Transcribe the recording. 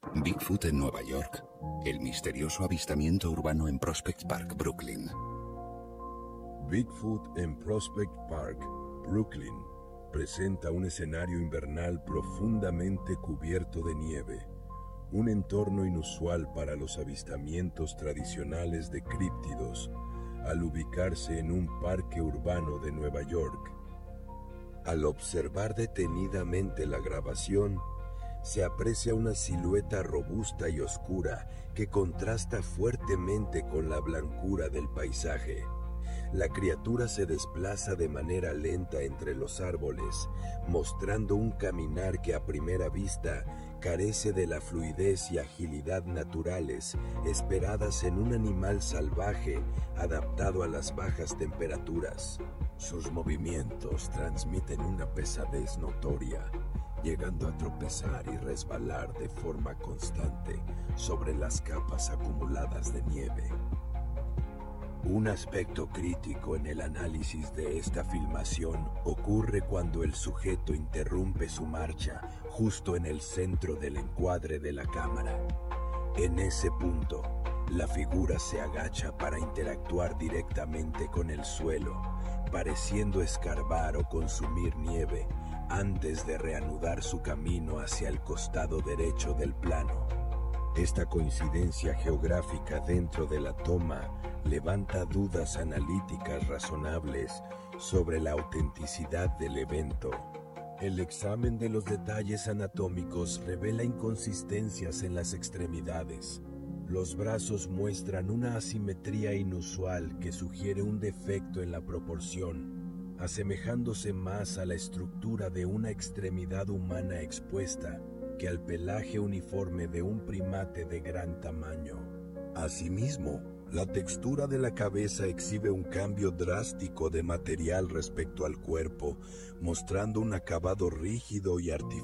Bigfoot en Nueva York. El misterioso avistamiento urbano en Prospect Park, Brooklyn. Bigfoot en Prospect Park, Brooklyn, presenta un escenario invernal profundamente cubierto de nieve, un entorno inusual para los avistamientos tradicionales de críptidos, al ubicarse en un parque urbano de Nueva York. Al observar detenidamente la grabación, se aprecia una silueta robusta y oscura que contrasta fuertemente con la blancura del paisaje. La criatura se desplaza de manera lenta entre los árboles, mostrando un caminar que a primera vista carece de la fluidez y agilidad naturales esperadas en un animal salvaje adaptado a las bajas temperaturas. Sus movimientos transmiten una pesadez notoria, llegando a tropezar y resbalar de forma constante sobre las capas acumuladas de nieve. Un aspecto crítico en el análisis de esta filmación ocurre cuando el sujeto interrumpe su marcha justo en el centro del encuadre de la cámara. En ese punto, la figura se agacha para interactuar directamente con el suelo, pareciendo escarbar o consumir nieve antes de reanudar su camino hacia el costado derecho del plano. Esta coincidencia geográfica dentro de la toma levanta dudas analíticas razonables sobre la autenticidad del evento. El examen de los detalles anatómicos revela inconsistencias en las extremidades. Los brazos muestran una asimetría inusual que sugiere un defecto en la proporción, asemejándose más a la estructura de una extremidad humana expuesta que al pelaje uniforme de un primate de gran tamaño. Asimismo, la textura de la cabeza exhibe un cambio drástico de material respecto al cuerpo, mostrando un acabado rígido y artificial.